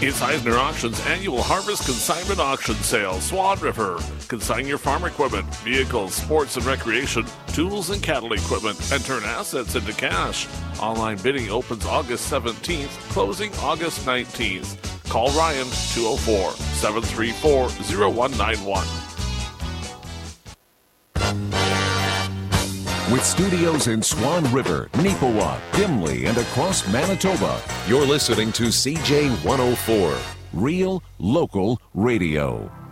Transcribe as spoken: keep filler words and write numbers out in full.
It's Eisner Auction's annual Harvest Consignment Auction Sale, Swan River. Consign your farm equipment, vehicles, sports and recreation, tools and cattle equipment, and turn assets into cash. Online bidding opens August seventeenth, closing August nineteenth. Call Ryan, two oh four, seven three four, oh one nine one. With studios in Swan River, Neepawa, Gimli, and across Manitoba, you're listening to C J one oh four, Real Local Radio.